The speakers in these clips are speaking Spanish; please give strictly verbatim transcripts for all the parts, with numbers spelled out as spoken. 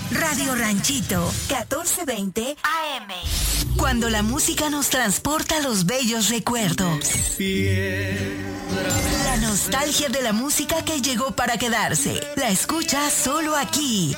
Radio Ranchito, catorce veinte A M. Cuando la música nos transporta a los bellos recuerdos. La nostalgia de la música que llegó para quedarse. La escuchas solo aquí.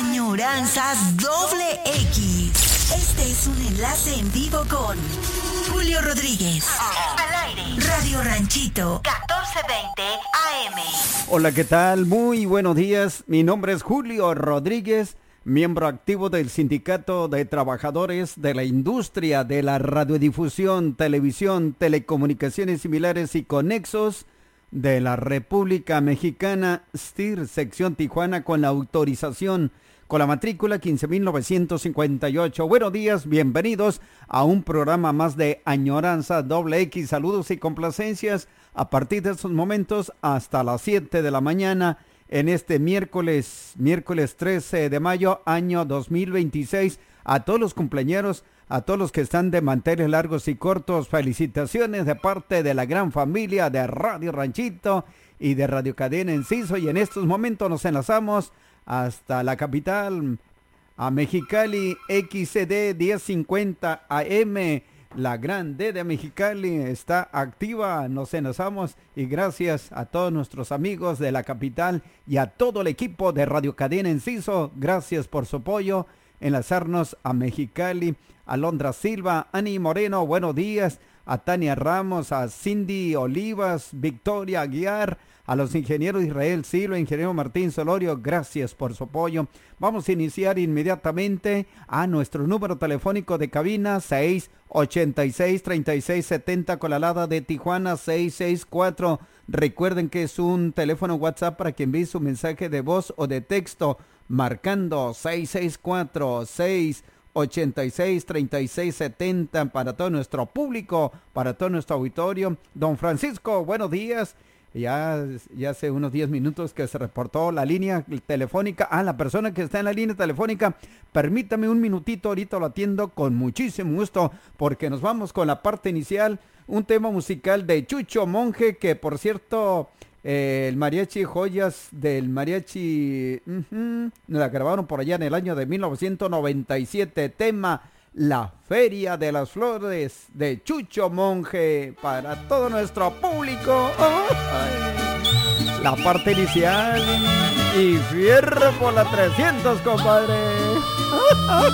Añoranzas doble X. Este es un enlace en vivo con Julio Rodríguez. Al aire. Radio Ranchito, catorce veinte A M. Hola, ¿qué tal? Muy buenos días. Mi nombre es Julio Rodríguez, miembro activo del Sindicato de Trabajadores de la Industria de la Radiodifusión, Televisión, Telecomunicaciones Similares y Conexos de la República Mexicana, S T I R, sección Tijuana, con la autorización, con la matrícula quince mil novecientos cincuenta y ocho. Buenos días, bienvenidos a un programa más de Añoranza doble X. Saludos y complacencias a partir de estos momentos hasta las siete de la mañana en este miércoles, miércoles trece de mayo, año dos mil veintiséis. A todos los cumpleañeros, a todos los que están de manteles largos y cortos, felicitaciones de parte de la gran familia de Radio Ranchito y de Radio Cadena Enciso. Y en estos momentos nos enlazamos hasta la capital, a Mexicali, X C D diez cincuenta A M. La gran D de Mexicali está activa, nos enlazamos y gracias a todos nuestros amigos de la capital y a todo el equipo de Radio Cadena Enciso, gracias por su apoyo, enlazarnos a Mexicali, a Londra Silva, Ani Moreno, buenos días, a Tania Ramos, a Cindy Olivas, Victoria Aguiar, a los ingenieros Israel Silva, ingeniero Martín Solorio, gracias por su apoyo. Vamos a iniciar inmediatamente a nuestro número telefónico de cabina, seis ochenta y seis, treinta y seis setenta, con la alada de Tijuana, seis seis cuatro. Recuerden que es un teléfono WhatsApp para que envíe su mensaje de voz o de texto, marcando seis seis cuatro, seis ochenta y seis, treinta y seis setenta, para todo nuestro público, para todo nuestro auditorio. Don Francisco, buenos días. Ya, ya hace unos diez minutos que se reportó la línea telefónica. Ah, la persona que está en la línea telefónica, permítame un minutito, ahorita lo atiendo con muchísimo gusto, porque nos vamos con la parte inicial, un tema musical de Chucho Monje, que por cierto, eh, el mariachi Joyas del mariachi, uh-huh, la grabaron por allá en el año de mil novecientos noventa y siete, tema La Feria de las Flores de Chucho Monje, para todo nuestro público. Oh, ay. La parte inicial y fierro por la trescientos, compadre.